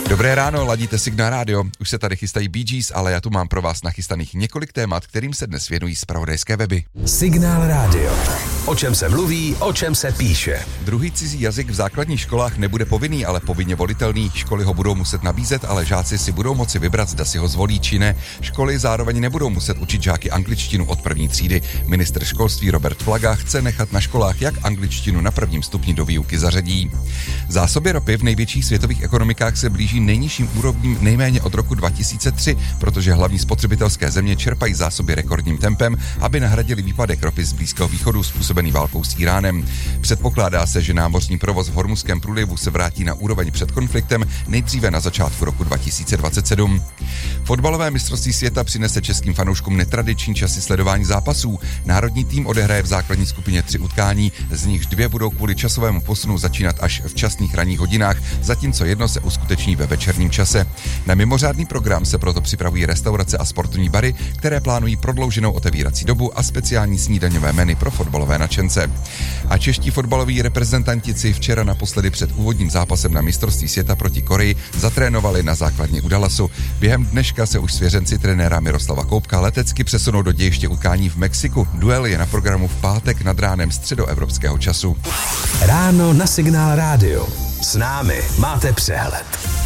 Dobré ráno, ladíte Signál Radio. Už se tady chystají Bee Gees, ale já tu mám pro vás nachystaných několik témat, kterým se dnes věnují zpravodajské weby. Signál Radio. O čem se mluví, o čem se píše. Druhý cizí jazyk v základních školách nebude povinný, ale povinně volitelný. Školy ho budou muset nabízet, ale žáci si budou moci vybrat, zda si ho zvolí či ne. Školy zároveň nebudou muset učit žáky angličtinu od první třídy. Ministr školství Robert Plaga chce nechat na školách, jak angličtinu na prvním stupni do výuky zařadí. Zásoby ropy v největších světových ekonomikách se blíží nejnižším úrovním nejméně od roku 2003, protože hlavní spotřebitelské země čerpají zásoby rekordním tempem, aby nahradili výpadek ropy z Blízkého východu způsobený válkou s Íránem. Předpokládá se, že námořní provoz v Hormuzském průlivu se vrátí na úroveň před konfliktem nejdříve na začátku roku 2027. Fotbalové mistrovství světa přinese českým fanouškům netradiční časy sledování zápasů. Národní tým odehraje v základní skupině 3 utkání, z nichž 2 budou kvůli časovému posunu začínat až v časných ranních hodinách, zatímco jedno se uskuteční ve večerním čase. Na mimořádný program se proto připravují restaurace a sportovní bary, které plánují prodlouženou otevírací dobu a speciální snídaňové menu pro fotbalové nadšence. A čeští fotbaloví reprezentanti si včera naposledy před úvodním zápasem na mistrovství světa proti Koreji zatrénovali na základně u Dallasu. Během dneška se už svěřenci trenéra Miroslava Koubka letecky přesunou do dějiště utkání v Mexiku. Duel je na programu v pátek nad ránem středoevropského času. Ráno na Signál Radio. S námi máte přehled.